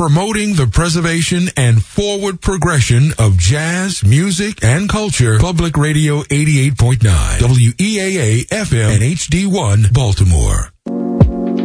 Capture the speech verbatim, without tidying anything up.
promoting the preservation and forward progression of jazz, music, and culture. Public Radio eighty-eight point nine, W E A A F M and H D one, Baltimore.